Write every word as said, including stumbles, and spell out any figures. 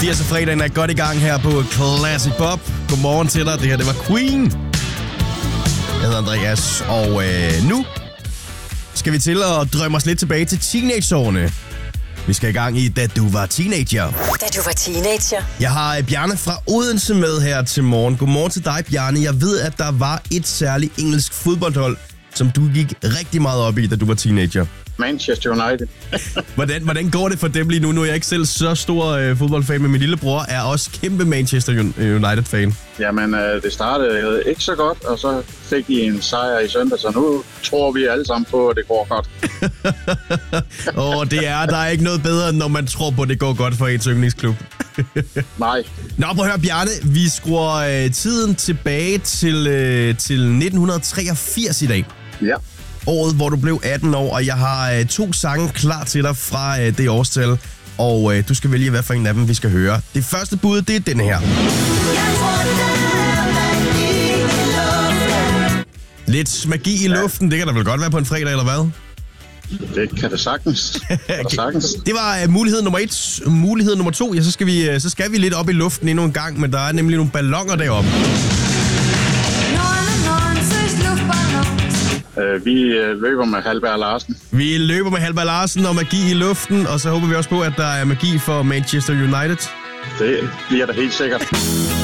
firserne fredagen er godt i gang her på Classic Pop. Godmorgen til dig. Det her, det var Queen. Jeg hedder Andreas, og øh, nu skal vi til at drømme os lidt tilbage til teenageårene. Vi skal i gang i Da du var teenager. Da du var teenager. Jeg har Bjarne fra Odense med her til morgen. Godmorgen til dig, Bjarne. Jeg ved, at der var et særligt engelsk fodboldhold, som du gik rigtig meget op i, da du var teenager. Manchester United. hvordan, hvordan går det for dem lige nu? Nu er jeg ikke selv så stor øh, fodboldfan, men min lillebror er også kæmpe Manchester United-fan. Jamen, øh, det startede ikke så godt, og så fik de en sejr i søndag, så nu tror vi alle sammen på, at det går godt. Åh, oh, det er, der er ikke noget bedre, når man tror på, at det går godt for ens yndlingsklub. Nej. Nå, prøv at høre, Bjarne. Vi skruer øh, tiden tilbage til, øh, til nitten treogfirs i dag. Ja. Året, hvor du blev atten år, og jeg har øh, to sange klar til dig fra øh, det årstal. Og øh, du skal vælge, hvad for en af dem vi skal høre. Det første bud, det er den her. Lidt magi i luften, det kan da vel godt være på en fredag, eller hvad? Det kan det sagtens. Okay. Det, sagtens. Det var uh, mulighed nummer et. Mulighed nummer to, ja, så skal, vi, uh, så skal vi lidt op i luften endnu en gang, men der er nemlig nogle balloner deroppe. Uh, vi uh, løber med Halberg Larsen. Vi løber med Halberg Larsen og magi i luften, og så håber vi også på, at der er magi for Manchester United. Det bliver der helt sikkert.